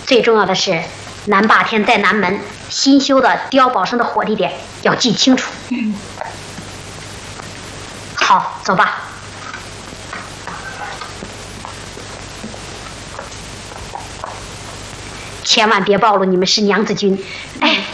最重要的是，南霸天在南门新修的碉堡上的火地点要记清楚。好，走吧。千万别暴露你们是娘子军。哎，